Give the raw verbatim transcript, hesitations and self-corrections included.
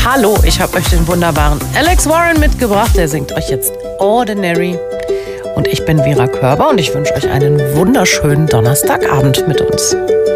Hallo, ich habe euch den wunderbaren Alex Warren mitgebracht. Der singt euch jetzt Ordinary. Und ich bin Vera Körber und ich wünsche euch einen wunderschönen Donnerstagabend mit uns.